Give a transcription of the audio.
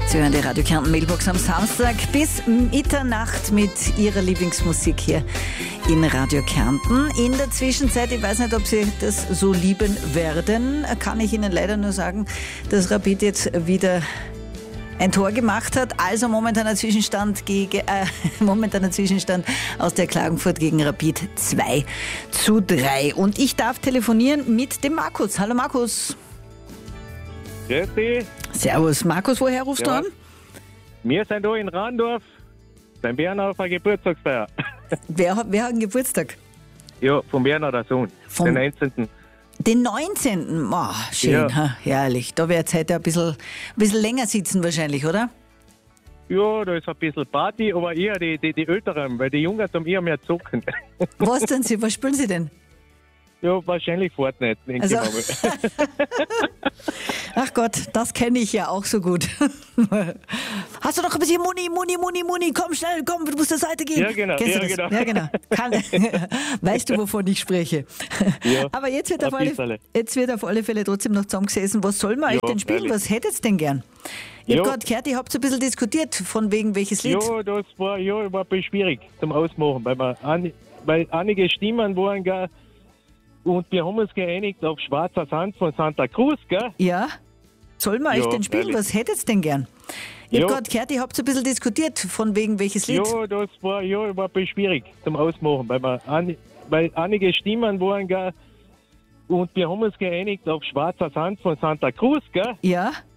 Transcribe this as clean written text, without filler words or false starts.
Sie hören die Radio Kärnten Mailbox am Samstag bis Mitternacht mit Ihrer Lieblingsmusik hier in Radio Kärnten. In der Zwischenzeit, ich weiß nicht, ob Sie das so lieben werden, kann ich Ihnen leider nur sagen, dass Rapid jetzt wieder ein Tor gemacht hat. Also momentaner Zwischenstand aus der Klagenfurt gegen Rapid 2:3. Und ich darf telefonieren mit dem Markus. Hallo Markus. Grüß dich. Servus. Markus, woher rufst du an? Wir sind da in Randorf beim Berner auf einer Geburtstagsfeier. Wer hat einen Geburtstag? Ja, vom Berner, der Sohn. Den 19. Den 19. Oh, schön, Ja. Herrlich. Da wird es heute ein bisschen länger sitzen wahrscheinlich, oder? Ja, da ist ein bisschen Party, aber eher die Älteren, weil die Jungen haben eher mehr zocken. Was tun Sie? Was spielen Sie denn? Ja, wahrscheinlich Fortnite, denke ich mal. Ach Gott, das kenne ich ja auch so gut. Hast du noch ein bisschen Muni? Komm schnell, komm, du musst zur Seite gehen. Ja, genau. Kennst du das? Ja, genau. Weißt du, wovon ich spreche? Ja, aber jetzt wird auf alle Fälle trotzdem noch zusammengesessen. Was soll man euch denn spielen? Ehrlich. Was hättet ihr denn gern? Ich habe gerade gehört, ihr habt so ein bisschen diskutiert, von wegen welches Lied. Ja, das war ein bisschen schwierig zum Ausmachen, weil einige Stimmen waren gar. Und wir haben uns geeinigt auf Schwarzer Sand von Santa Cruz, gell? Ja? Sollen wir euch Ja, denn spielen? ehrlich. Was hättet ihr denn gern? Ich habe Ja. gerade gehört, ihr habt so ein bisschen diskutiert, von wegen welches Lied. Ja, das war ein bisschen schwierig zum Ausmachen, weil einige Stimmen waren gar. Und wir haben uns geeinigt auf Schwarzer Sand von Santa Cruz, gell? Ja?